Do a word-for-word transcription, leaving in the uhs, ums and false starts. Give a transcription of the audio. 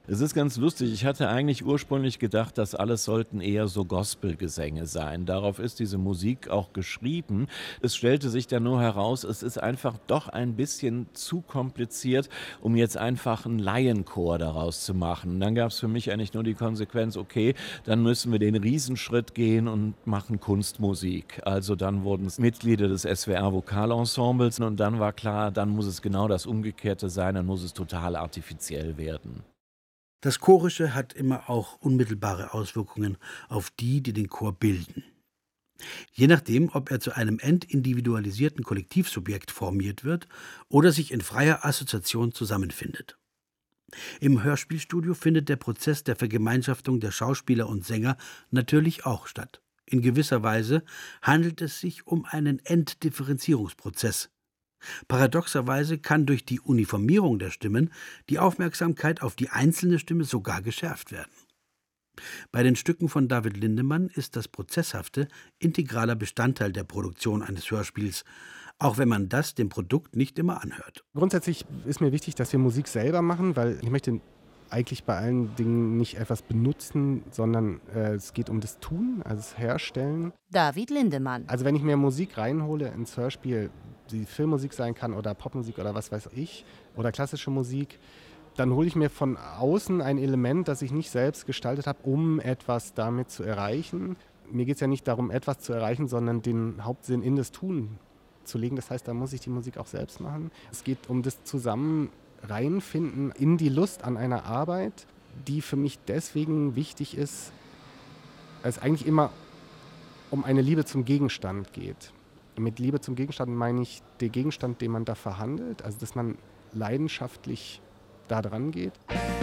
Es ist ganz lustig. Ich hatte eigentlich ursprünglich gedacht, das alles sollten eher so Gospelgesänge sein. Darauf ist diese Musik auch geschrieben. Es stellte sich dann nur heraus, es ist einfach doch ein bisschen zu kompliziert, um jetzt einfach einen Laienchor daraus zu machen. Dann gab es für mich eigentlich nur die Konsequenz, okay, dann müssen wir den Riesenschritt gehen und machen Kunstmusik. Also dann wurden es Mitglieder des S W R-Vokalensembles und dann war klar, dann muss es genau das Umgekehrte sein, dann muss es total artifiziell werden. Das Chorische hat immer auch unmittelbare Auswirkungen auf die, die den Chor bilden. Je nachdem, ob er zu einem entindividualisierten Kollektivsubjekt formiert wird oder sich in freier Assoziation zusammenfindet. Im Hörspielstudio findet der Prozess der Vergemeinschaftung der Schauspieler und Sänger natürlich auch statt. In gewisser Weise handelt es sich um einen Entdifferenzierungsprozess. Paradoxerweise kann durch die Uniformierung der Stimmen die Aufmerksamkeit auf die einzelne Stimme sogar geschärft werden. Bei den Stücken von David Lindemann ist das Prozesshafte integraler Bestandteil der Produktion eines Hörspiels, auch wenn man das dem Produkt nicht immer anhört. Grundsätzlich ist mir wichtig, dass wir Musik selber machen, weil ich möchte eigentlich bei allen Dingen nicht etwas benutzen, sondern äh, es geht um das Tun, also das Herstellen. David Lindemann. Also wenn ich mir Musik reinhole ins Hörspiel, die Filmmusik sein kann oder Popmusik oder was weiß ich, oder klassische Musik, dann hole ich mir von außen ein Element, das ich nicht selbst gestaltet habe, um etwas damit zu erreichen. Mir geht es ja nicht darum, etwas zu erreichen, sondern den Hauptsinn in das Tun zu legen. Das heißt, da muss ich die Musik auch selbst machen. Es geht um das Zusammen reinfinden in die Lust an einer Arbeit, die für mich deswegen wichtig ist, weil es eigentlich immer um eine Liebe zum Gegenstand geht. Mit Liebe zum Gegenstand meine ich den Gegenstand, den man da verhandelt, also dass man leidenschaftlich da dran geht.